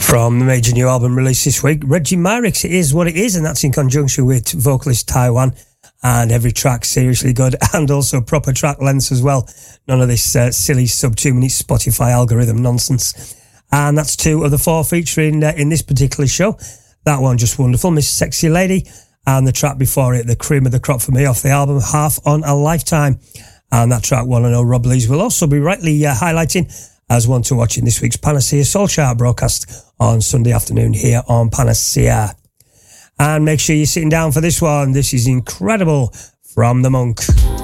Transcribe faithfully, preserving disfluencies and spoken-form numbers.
From the major new album released this week, Reggie Myrix, It Is What It Is, and that's in conjunction with vocalist Taiwan. And every track seriously good, and also proper track lengths as well. None of this uh, silly sub two minute Spotify algorithm nonsense. And that's two of the four featuring uh, in this particular show. That one just wonderful, Miss Sexy Lady, and the track before it, the cream of the crop for me, off the album Half on a Lifetime. And that track, one and oh Rob Lees, will also be rightly uh, highlighting as one to watch in this week's Panacea Soul Chart broadcast on Sunday afternoon here on Panacea. And make sure you're sitting down for this one. This is incredible from The Monk.